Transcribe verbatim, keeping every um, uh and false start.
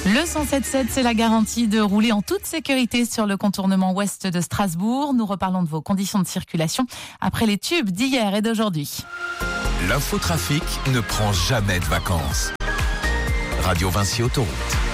Le cent sept sept, c'est la garantie de rouler en toute sécurité sur le contournement ouest de Strasbourg. Nous reparlons de vos conditions de circulation après les tubes d'hier et d'aujourd'hui. L'infotrafic ne prend jamais de vacances. Radio Vinci Autoroute.